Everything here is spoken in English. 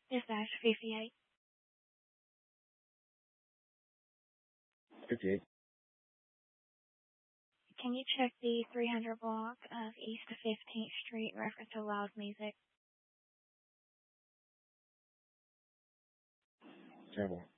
Dispatch 58. 58. Can you check the 300 block of East of 15th Street in reference to loud music? Terrible.